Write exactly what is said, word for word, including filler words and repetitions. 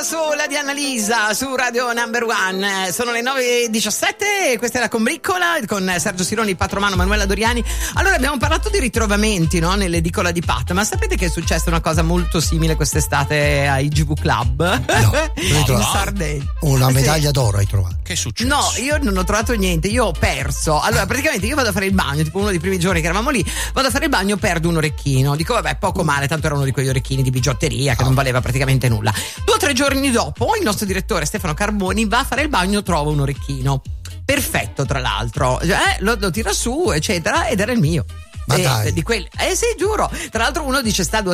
sola di Annalisa su Radio Number One. Sono le nove e diciassette e questa è la combriccola con Sergio Sironi, Patromano, Manuela Doriani. Allora abbiamo parlato di ritrovamenti, no? Nell'edicola di Pat, ma sapete che è successa una cosa molto simile quest'estate ai G V Club? No, in Sardegna. Una medaglia d'oro hai trovato. Che è successo? No, io non ho trovato niente, io ho perso. Allora praticamente io vado a fare il bagno, tipo uno dei primi giorni che eravamo lì, vado a fare il bagno, perdo un orecchino. Dico vabbè, poco male, tanto era uno di quegli orecchini di bigiotteria che non valeva praticamente nulla. Due o tre giorni dopo il nostro direttore Stefano Carboni va a fare il bagno, trova un orecchino perfetto, tra l'altro, eh, lo, lo tira su eccetera ed era il mio. Ma eh, dai. Di quelli, eh sì, giuro. Tra l'altro uno dice sta a due